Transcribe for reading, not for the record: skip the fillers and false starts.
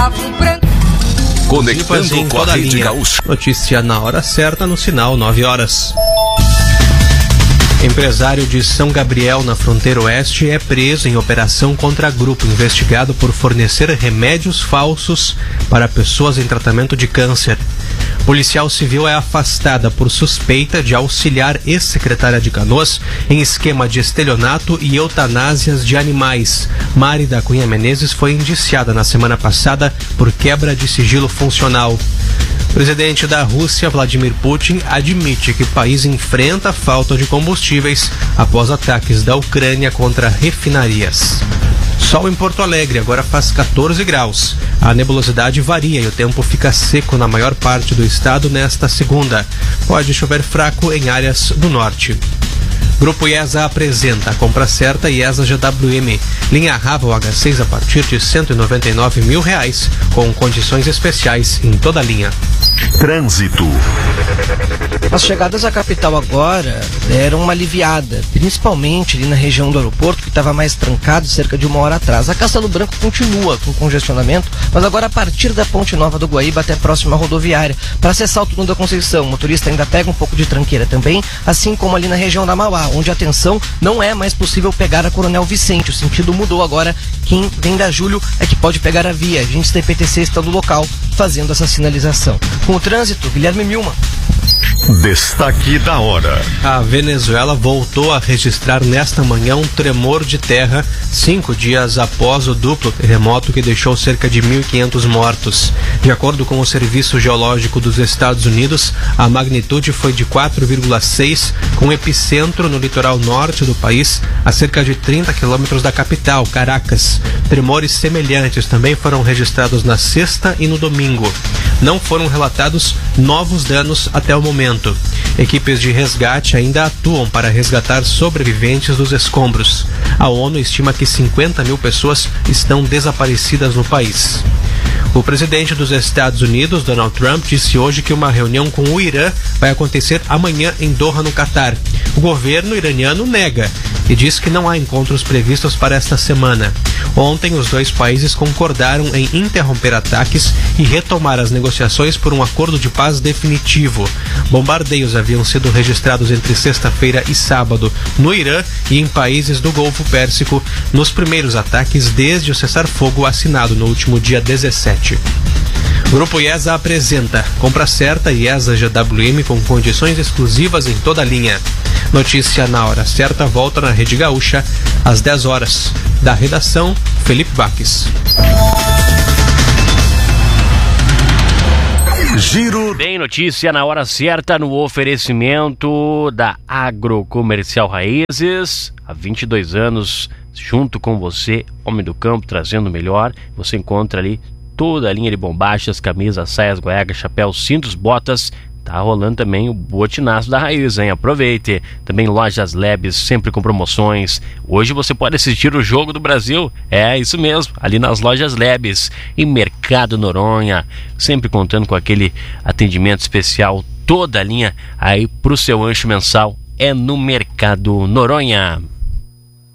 Conectando com a Rede Gaúcha. Notícia na hora certa, no sinal 9 horas. Empresário de São Gabriel, na fronteira oeste, é preso em operação contra grupo investigado por fornecer remédios falsos para pessoas em tratamento de câncer. Policial civil é afastada por suspeita de auxiliar ex-secretária de Canoas em esquema de estelionato e eutanásias de animais. Mari da Cunha Menezes foi indiciada na semana passada por quebra de sigilo funcional. O presidente da Rússia, Vladimir Putin, admite que o país enfrenta falta de combustíveis após ataques da Ucrânia contra refinarias. Sol em Porto Alegre, agora faz 14 graus. A nebulosidade varia e o tempo fica seco na maior parte do estado nesta segunda. Pode chover fraco em áreas do norte. Grupo IESA apresenta a compra certa IESA GWM. Linha Raval H6 a partir de R$ 199 mil, com condições especiais em toda a linha. Trânsito. As chegadas à capital agora deram uma aliviada, principalmente ali na região do aeroporto, que estava mais trancado cerca de 1 hora atrás. A Castelo Branco continua com congestionamento, mas agora a partir da Ponte Nova do Guaíba até a próxima rodoviária. Para acessar o túnel da Conceição, o motorista ainda pega um pouco de tranqueira também, assim como ali na região da Mauá, onde, atenção, não é mais possível pegar a Coronel Vicente. O sentido mudou agora. Quem vem da Júlio é que pode pegar a via. Agentes da IPTC estão no local fazendo essa sinalização. Com o trânsito, Guilherme Milman. Destaque da hora. A Venezuela voltou a registrar nesta manhã um tremor de terra 5 dias após o duplo terremoto que deixou cerca de 1.500 mortos. De acordo com o Serviço Geológico dos Estados Unidos, a magnitude foi de 4,6, com epicentro no litoral norte do país, a cerca de 30 quilômetros da capital, Caracas. Tremores semelhantes também foram registrados na sexta e no domingo. Não foram relatados novos danos até o momento. Equipes de resgate ainda atuam para resgatar sobreviventes dos escombros. A ONU estima que 50 mil pessoas estão desaparecidas no país. O presidente dos Estados Unidos, Donald Trump, disse hoje que uma reunião com o Irã vai acontecer amanhã em Doha, no Catar. O governo iraniano nega e diz que não há encontros previstos para esta semana. Ontem, os dois países concordaram em interromper ataques e retomar as negociações por um acordo de paz definitivo. Bombardeios haviam sido registrados entre sexta-feira e sábado no Irã e em países do Golfo Pérsico nos primeiros ataques desde o cessar-fogo assinado no último dia 17. O Grupo IESA apresenta compra certa IESA GWM com condições exclusivas em toda a linha. Notícia na hora certa volta na Rede Gaúcha às 10 horas. Da redação, Felipe Baques. Giro. Tem notícia na hora certa no oferecimento da Agrocomercial Raízes. Há 22 anos, junto com você, homem do campo, trazendo o melhor. Você encontra ali toda a linha de bombachas, camisas, saias, goiagas, chapéus, cintos, botas. Tá rolando também o botinaço da Raiz, hein? Aproveite. Também Lojas Lebes, sempre com promoções. Hoje você pode assistir o Jogo do Brasil. É isso mesmo, ali nas Lojas Lebes. E Mercado Noronha, sempre contando com aquele atendimento especial. Toda a linha aí pro seu ancho mensal é no Mercado Noronha.